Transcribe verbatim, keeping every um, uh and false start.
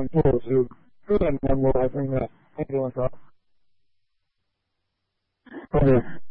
常做是个人memorize 那个那个啥。OK。